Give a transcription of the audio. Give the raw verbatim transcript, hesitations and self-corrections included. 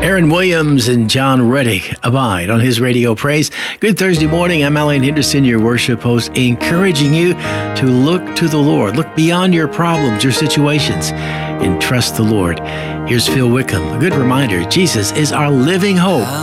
Aaron Williams and John Reddick, Abide, on his Radio Praise. Good Thursday morning. I'm Alan Henderson, your worship host, encouraging you to look to the Lord. Look beyond your problems, your situations, and trust the Lord. Here's Phil Wickham. A good reminder, Jesus is our living hope.